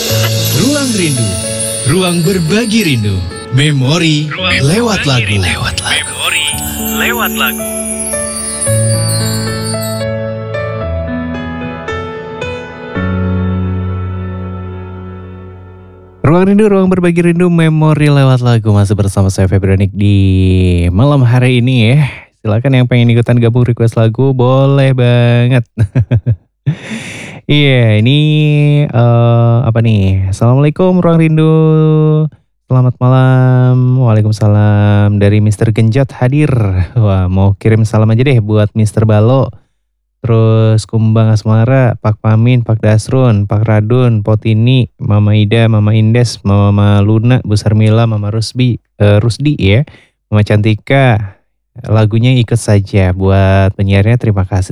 Ruang Rindu, ruang berbagi rindu. Memori lewat lagu. Memori lewat lagu. Ruang Rindu, ruang berbagi rindu, memori lewat lagu. Masih bersama saya Febrianik di malam hari ini ya. Silakan yang pengen ikutan gabung request lagu, boleh banget. Iya, ini apa nih? Assalamualaikum Ruang Rindu. Selamat malam. Waalaikumsalam. Dari Mr. Genjot hadir. Wah, mau kirim salam aja deh buat Mr. Balo. Terus Kumbang Asmara, Pak Pamin, Pak Dasrun, Pak Radun, Potini, Mama Ida, Mama Indes, Mama Luna, Bu Sarmila, Mama Rusdi ya, Mama Cantika. Lagunya ikut saja buat penyiarnya, terima kasih.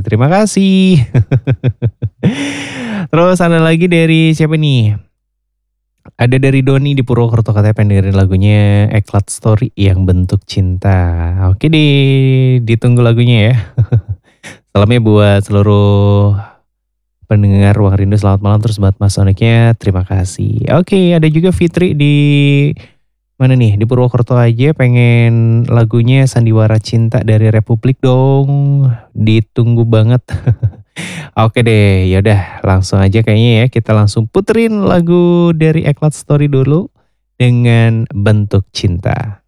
Terus ada lagi dari siapa nih? Ada dari Doni di Purwokerto, katanya pengen dengerin lagunya Eklat Story yang bentuk cinta. Oke deh, ditunggu lagunya ya. Salamnya buat seluruh pendengar Ruang Rindu, selamat malam. Terus buat Mas Soniknya, terima kasih. Oke, ada juga Fitri di mana nih? Di Purwokerto aja, pengen lagunya Sandiwara Cinta dari Republik dong. Ditunggu banget. Oke deh, yaudah langsung aja kayaknya ya. Kita langsung puterin lagu dari Eklat Story dulu dengan Bentuk Cinta.